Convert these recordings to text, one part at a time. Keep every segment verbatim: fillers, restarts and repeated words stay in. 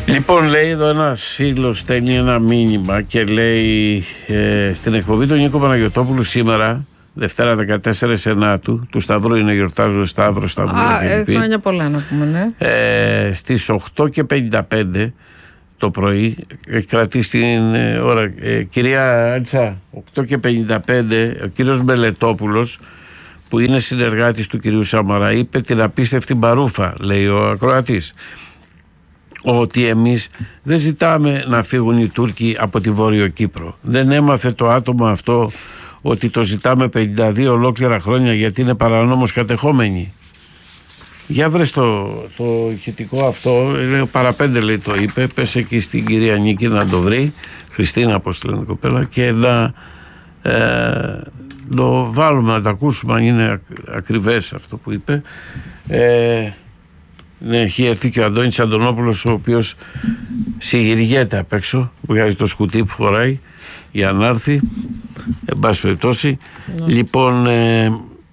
Λοιπόν, λέει εδώ ένας φίλος, στέλνει ένα μήνυμα και λέει ε, στην εκπομπή του Νίκο Παναγιωτόπουλου σήμερα, Δευτέρα δεκατέσσερα Ενάτου, του Σταυρού είναι, γιορτάζω Σταύρο, Σταυρού. Α, ε, χρόνια πολλά να πούμε, ναι. Ε, στις οκτώ και πενήντα πέντε το πρωί, έχει κρατήσει την ε, ώρα, ε, κυρία Άλτσα, οκτώ και πενήντα πέντε, ο κύριος Μελετόπουλος, που είναι συνεργάτης του κυρίου Σαμαρά, είπε την απίστευτη μπαρούφα, λέει ο ακροατής, ότι εμείς δεν ζητάμε να φύγουν οι Τούρκοι από τη Βόρειο Κύπρο. Δεν έμαθε το άτομο αυτό ότι το ζητάμε πενήντα δύο ολόκληρα χρόνια γιατί είναι παρανόμως κατεχόμενοι. Για βρες το, το ηχητικό αυτό, λέει, παραπέντε λέει το είπε, πες εκεί στην κυρία Νίκη να το βρει, Χριστίνα όπως τη λένε κοπέλα, και να ε, το βάλουμε να το ακούσουμε αν είναι ακριβές αυτό που είπε. Ε, ναι, έχει έρθει και ο Αντώνης Αντωνόπουλος, ο οποίος συγυριέται απ' έξω, βγάζει το σκουτί που φοράει για να έρθει, εν πάση περιπτώσει. Ναι. Λοιπόν, ε,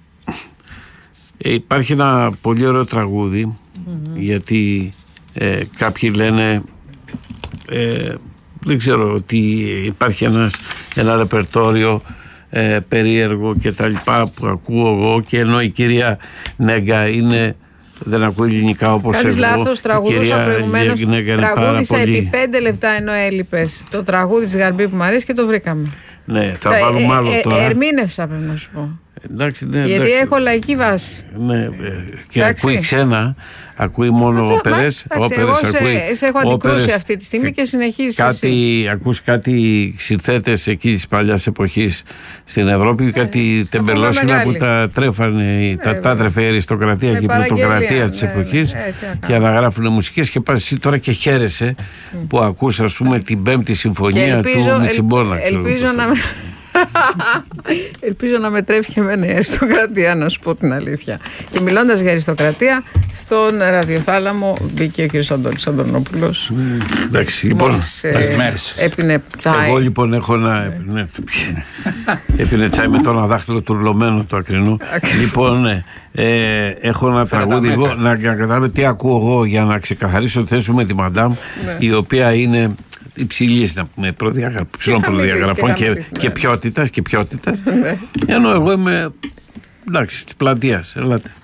υπάρχει ένα πολύ ωραίο τραγούδι, mm-hmm. γιατί ε, κάποιοι λένε ε, δεν ξέρω ότι υπάρχει ένας, ένα ρεπερτόριο ε, περίεργο και τα λοιπά που ακούω εγώ, και ενώ η κυρία Νέγκα είναι, δεν ακούει ελληνικά όπως εγώ. Κάνεις λάθος, τραγουδούσα προηγουμένως, τραγούδισα πολύ... επί πέντε λεπτά ενώ έλειπες το τραγούδι της Γαρμπή που μου αρέσει και το βρήκαμε. Ναι, θα, θα βάλουμε άλλο ε, τώρα. Ε, ερμήνευσα, πρέπει να σου πω. Εντάξει, ναι, γιατί εντάξει. έχω λαϊκή βάση. Ναι, και εντάξει. Ακούει ξένα, ακούει μόνο όπερες. Εγώ σε, σε έχω αντικρούσει αυτή τη στιγμή και συνεχίζεις κάτι, ακούς κάτι συνθέτες εκεί της παλιάς εποχής στην Ευρώπη, ε, κάτι τεμπελόσχυλα που τα τρέφανε, ε, τα, τα τρέφε η αριστοκρατία και η πλουτοκρατία της εποχής, ναι, ναι, ε, και αναγράφουν μουσικές, και πας εσύ τώρα και χαίρεσαι mm. που ακούς, ας πούμε, την πέμπτη συμφωνία ελπίζω, του Μιτσιμπόνα. Ελ, ελπίζω να με... Ελπίζω να με τρέφει και εμένα η αριστοκρατία, να σου πω την αλήθεια. Και μιλώντας για αριστοκρατία, στον ραδιοθάλαμο μπήκε ο κ. Αντώνης Αντωνόπουλος. Εντάξει, λοιπόν. Έπινε τσάι. Εγώ λοιπόν έχω ένα. Έπινε τσάι με το ένα δάχτυλο τουρλωμένο του ακρινού. Λοιπόν, ε, έχω ένα τραγούδι εγώ, να καταλάβετε τι ακούω εγώ, για να ξεκαθαρίσω τη θέση με τη μαντάμ, η οποία είναι υψηλής, να πούμε, ψηλών προδιαγραφών και, και, και ποιότητας και ποιότητας. Ενώ εγώ είμαι, εντάξει, της πλατείας. Ελάτε.